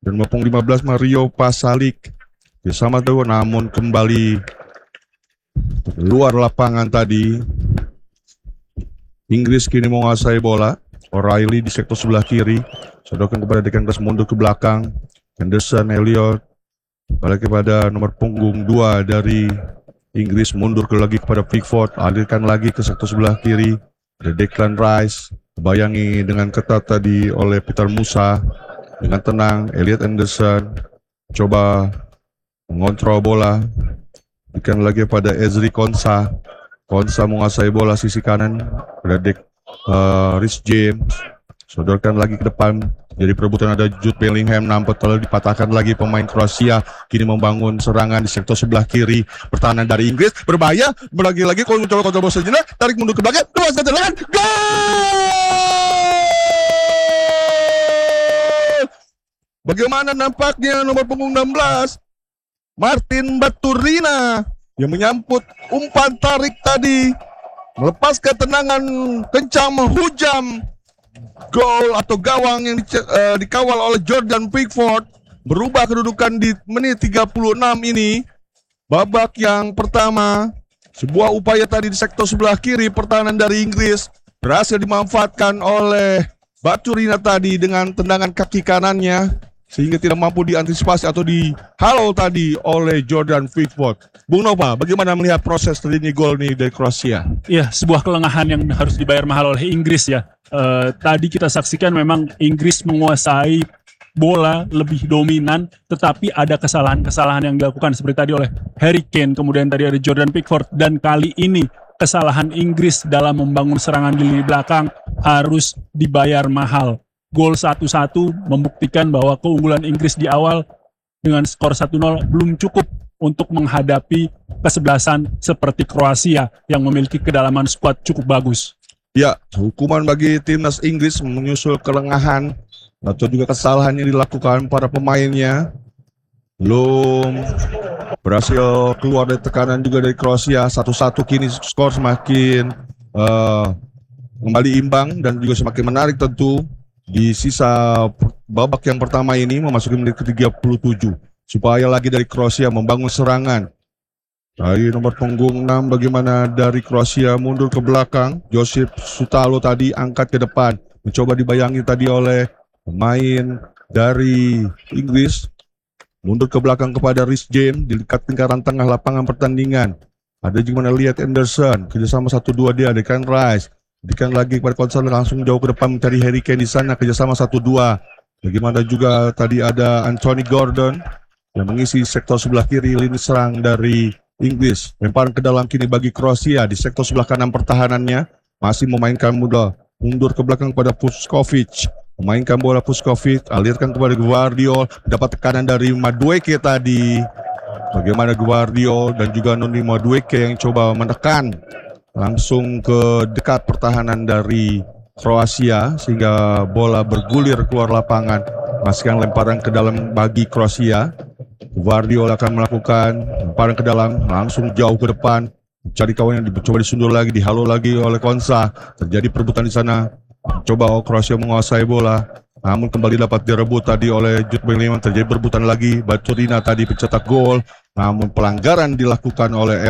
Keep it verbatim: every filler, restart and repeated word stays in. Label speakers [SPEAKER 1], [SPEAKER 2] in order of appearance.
[SPEAKER 1] Dan nomor lima belas Mario Pasalic bersama tuh, namun kembali luar lapangan tadi. Inggris kini menguasai bola. O'Reilly di sektor sebelah kiri, sodorkan kepada Declan Rice, mundur ke belakang. Henderson, Elliot balik kepada nomor punggung dua dari Inggris, mundur ke lagi kepada Pickford, alirkan lagi ke sektor sebelah kiri. Ada Declan Rice, bayangi dengan ketat tadi oleh Peter Musa. Dengan tenang, Elliot Henderson coba mengontrol bola, berikan lagi pada Ezri Konsa. Konsa menguasai bola sisi kanan, ada Dek uh, Rhys James, sodorkan lagi ke depan. Jadi perebutan ada Jude Bellingham, nampak telah dipatahkan lagi pemain Kroasia. Kini membangun serangan di sektor sebelah kiri. Pertahanan dari Inggris berbahaya, lagi-lagi kalau mencoba kontrol bola sejenak, tarik mundur ke belakang, dua satu dengan gol! Bagaimana nampaknya nomor punggung enam belas Martin Baturina yang menyambut umpan tarik tadi, melepaskan tendangan kencang menghujam gol atau gawang yang di, uh, dikawal oleh Jordan Pickford. Berubah kedudukan di menit tiga puluh enam ini. Babak yang pertama, sebuah upaya tadi di sektor sebelah kiri pertahanan dari Inggris berhasil dimanfaatkan oleh Baturina tadi dengan tendangan kaki kanannya, sehingga tidak mampu diantisipasi atau dihalau tadi oleh Jordan Pickford. Bung Nova, bagaimana melihat proses terjadinya gol nih dari Kroasia?
[SPEAKER 2] Ya, sebuah kelengahan yang harus dibayar mahal oleh Inggris ya. Uh, tadi kita saksikan memang Inggris menguasai bola lebih dominan, tetapi ada kesalahan-kesalahan yang dilakukan seperti tadi oleh Harry Kane, kemudian tadi ada Jordan Pickford, dan kali ini kesalahan Inggris dalam membangun serangan di lini belakang harus dibayar mahal. Gol satu satu membuktikan bahwa keunggulan Inggris di awal dengan skor satu nol belum cukup untuk menghadapi kesebelasan seperti Kroasia yang memiliki kedalaman skuad cukup bagus.
[SPEAKER 1] Ya, hukuman bagi timnas Inggris menyusul kelengahan atau juga kesalahan yang dilakukan para pemainnya. Belum berhasil keluar dari tekanan juga dari Kroasia. Satu satu kini skor semakin uh, kembali imbang dan juga semakin menarik tentu. Di sisa babak yang pertama ini memasuki menit ke tiga puluh tujuh. Supaya lagi dari Kroasia membangun serangan. Dari nomor punggung enam, bagaimana dari Kroasia mundur ke belakang. Josip Sutalo tadi angkat ke depan. Mencoba dibayangi tadi oleh pemain dari Inggris. Mundur ke belakang kepada Rhys James. Di dekat lingkaran tengah lapangan pertandingan. Ada juga Elliot Henderson. Kerjasama satu dua dia, Declan Rice. Berikan lagi kepada Konsa, langsung jauh ke depan mencari Harry Kane di sana. Kerjasama satu dua. Bagaimana juga tadi ada Anthony Gordon yang mengisi sektor sebelah kiri lini serang dari Inggris. Lemparan ke dalam kini bagi Kroasia di sektor sebelah kanan pertahanannya. Masih memainkan muda. Mundur ke belakang kepada Puskovic. Memainkan bola Puskovic. Alirkan kepada Gvardiol. Dapat tekanan dari Madueke tadi. Bagaimana Gvardiol dan juga Noni Madueke yang coba menekan langsung ke dekat pertahanan dari Kroasia. Sehingga bola bergulir keluar lapangan. Masukkan lemparan ke dalam bagi Kroasia. Gvardiol akan melakukan lemparan ke dalam, langsung jauh ke depan, cari kawan yang dicoba disundur lagi, dihalau lagi oleh Konsa. Terjadi perebutan di sana. Coba oh, Kroasia menguasai bola, namun kembali dapat direbut tadi oleh Jude Bellingham. Terjadi perebutan lagi. Baturina tadi pencetak gol, namun pelanggaran dilakukan oleh